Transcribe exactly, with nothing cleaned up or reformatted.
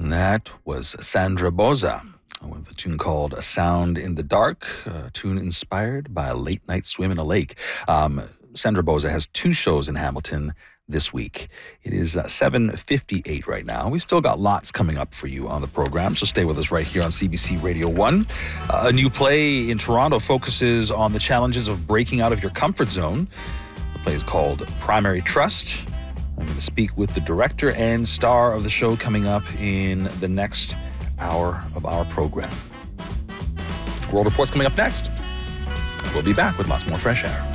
That was Sandra Boza with a tune called A Sound in the Dark, a tune inspired by a late night swim in a lake. Um, Sandra Boza has two shows in Hamilton this week. It is uh, seven fifty-eight right now. We still got lots coming up for you on the program, so stay with us right here on C B C Radio one. Uh, a new play in Toronto focuses on the challenges of breaking out of your comfort zone. The play is called Primary Trust. I'm going to speak with the director and star of the show coming up in the next hour of our program. World Report's coming up next. We'll be back with lots more fresh air.